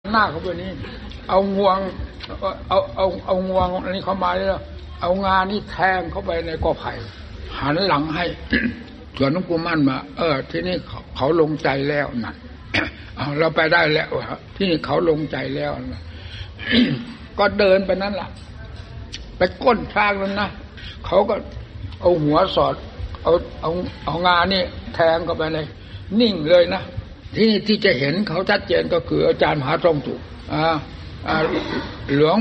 หน้าเขาแบบนี้เอางวงเอางวงอันนี้เข้ามาแล้วเอางานี่แทงเข้าไปในกอไผ่หันหลังให้ ส่วนหลวงปู่มั่นมาที่นี่เขาลงใจแล้วนะ เราไปได้แล้วที่นี่เขาลงใจแล้วนะ ก็เดินไปนั่นแหละไปก้นช้างนั้นนะเขาก็เอาหัวสอดเอางานี่แทงเข้าไปเลยนิ่งเลยนะที่จะเห็นเขาชัดเจนก็คืออาจารย์มหาทรงสุหลวง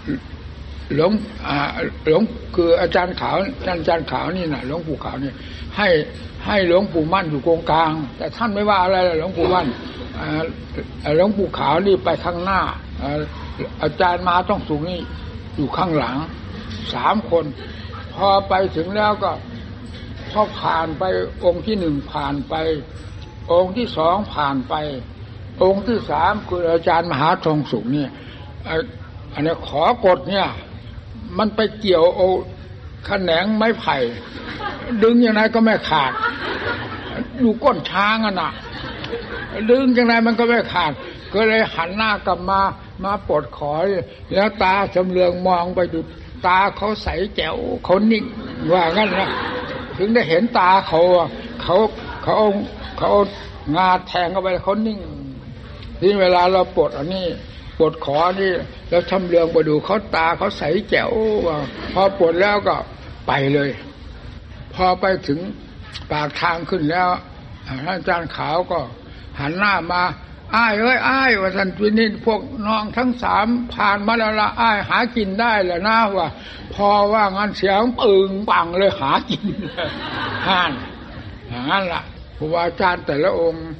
คืออาจารย์ขาวนี่นะหลวงปู่ขาวนี่ให้หลวงปู่มั่นอยู่ตรงกลางแต่ท่านไม่ว่าอะไรหลวงปู่มั่นหลวงปู่ขาวนี่ไปข้างหน้าอาจารย์มหาทรงสุนี่อยู่ข้างหลัง3 คนพอไปถึงแล้วก็พอผ่านไปองค์ที่1ผ่านไปองค์ที่2ผ่านไปองค์ที่3คืออาจารย์มหาทรงสุเนี่ยอันนี้ขอกดเนี่ยมันไปเกี่ยวเอาแขนงไม้ไผ่ดึงยังไงก็ไม่ขาดดูก้นช้างน่ะดึงยังไงมันก็ไม่ขาดก็เลยหันหน้ากลับมาปลดขอแล้วตาสำเรืองมองไปดูตาเขาใสแจ๋วเขานิ่งว่างั้นนะถึงได้เห็นตาเขาเอางาแทงเข้าไปเขานิ่งที่เวลาเราปลดอันนี้ปลดขอนี่แล้วชำเลืองไปดูเขาตาเขาใสแจ๋วพอปลดแล้วก็ไปเลยพอไปถึงปากทางขึ้นแล้วท่านอาจารย์ขาวก็หันหน้ามาอ้ายเอ้ยอ้ายว่าท่านวินิจพวกน้องทั้ง3ผ่านมาแล้วละอ้ายหากินได้แล้วนะว่าพอว่างั้นเสียงปึงปังเลยหากินห่านอย่างนั้นล่ะครูบาอาจารย์แต่ละองค์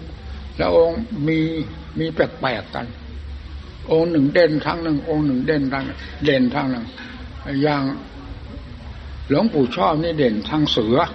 มีแปลกๆกันองค์หนึ่งเด่นทางหนึ่งองค์หนึ่งเด่นทางหนึ่งอย่างหลวงปู่ชอบนี่เด่นทางเสือ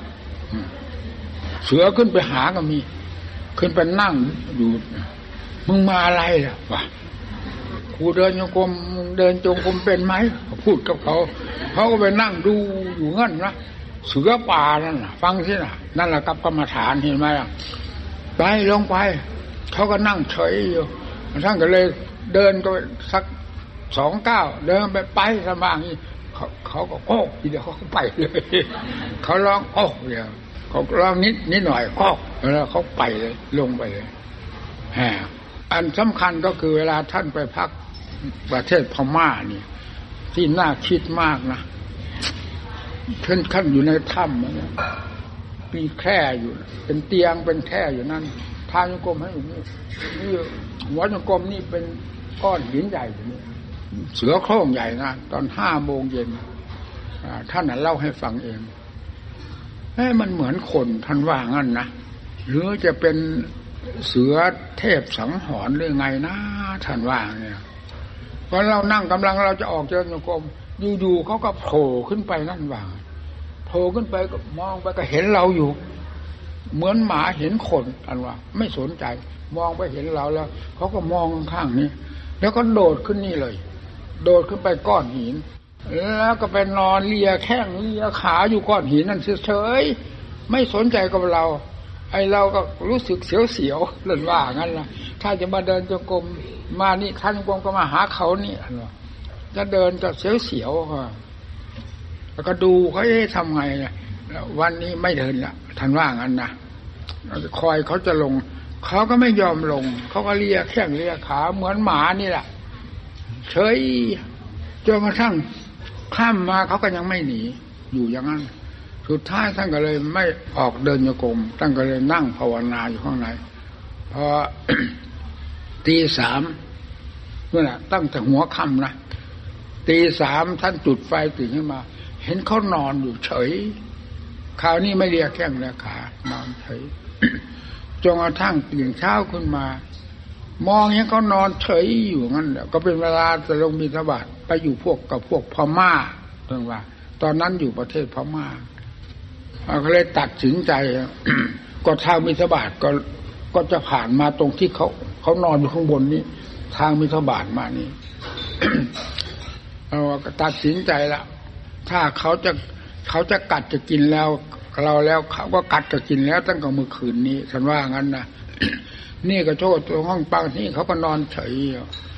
ขึ้นไปหาก็มีขึ้นไปนั่งอยู่มึงมาอะไรล่ะวะกูเดินจงกรมเป็นไหมพูดกับเขาก็ไปนั่งดูอยู่งั้นนะเสือป่านั่นน่ะฟังสิน่ะนั่นแหละกับกรรมฐานเห็นไหมล่ะไปลงไปเขาก็นั่งเฉยอยู่ท่านก็เลยเดินก็สัก2 ก้าวเดินไปสบายเขาก็โอ้ทีเดียวเขาไปเลยเขาร้องโอ้เดียวเขาร้องนิดหน่อยก็แล้วเขาไปเลยลงไปเลยอันสำคัญก็คือเวลาท่านไปพักประเทศพม่านี่ที่น่าคิดมากนะท่านอยู่ในถ้ำมีแคร่อยู่เป็นเตียงเป็นแคร่อยู่นั่นทางโยกรมให้อยู่นี่หัวโยกรมนี่เป็นก้อนหินใหญ่อยู่นี่เสือโคร่งใหญ่นะตอน5 โมงเย็นท่านเล่าให้ฟังเองมันเหมือนคนท่านว่างั้นนะหรือจะเป็นเสือเทพสังหรณ์หรือไงนะท่านว่าเนี่ยพอเรานั่งกำลังเราจะออกเจริญโยกรมอยู่ๆเขาก็โผล่ขึ้นไปนั่นว่าโผล่ขึ้นไปก็มองไปก็เห็นเราอยู่เหมือนหมาเห็นคนท่านว่าไม่สนใจมองไปเห็นเราแล้วเขาก็มองข้างนี้แล้วก็โดดขึ้นนี่เลยโดดขึ้นไปก้อนหินแล้วก็ไปนอนเลียแข้งเลียขาอยู่ก้อนหินนั่นเฉยๆไม่สนใจกับเราไอ้เราก็รู้สึกเสียวๆเล่นว่างั้นล่ะถ้าจะมาเดินจงกรมมานี่ท่านจงกรมก็มาหาเขานี่จะเดินจะเสียวๆแล้วก็ดูเขาทำไงวันนี้ไม่เดินละท่านว่างั้นนะคอยเขาจะลงเขาก็ไม่ยอมลงเขาก็เลียแข้งเลียขาเหมือนหมานี่แหละเฉยจนกระทั่งข้ามมาเขาก็ยังไม่หนีอยู่อย่างนั้นสุดท้ายท่านก็เลยไม่ออกเดินโยกรมท่านก็เลยนั่งภาวนาอยู่ข้างในพอ ตี 3นั่นแหละตั้งแต่หัวค่ำนะตี 3ท่านจุดไฟตื่นขึ้นมาเห็นเขานอนอยู่เฉยคราวนี้ไม่เลียแข้งเลียขานอนเฉย จนกระทั่งตื่นเช้าขึ้นมามองเห็นเขานอนเฉยอยู่งั้นก็เป็นเวลาจะลงบิณฑบาตไปอยู่กับพวกพม่าเรื่องว่าตอนนั้นอยู่ประเทศพม่าเขาเลยตัดสินใจ ก็ทางบิณฑบาตก็จะผ่านมาตรงที่เขานอนอยู่ข้างบนนี้ทางบิณฑบาตมานี่ ก็ตัดสินใจละถ้าเขาจะกัดจะกินแล้วเราแล้วเขาก็กัดจะกินแล้วตั้งแต่เมื่อคืนนี้ฉันว่างั้นนะ นี่ก็โทษตัวห้องปังนี่เขาก็นอนเฉย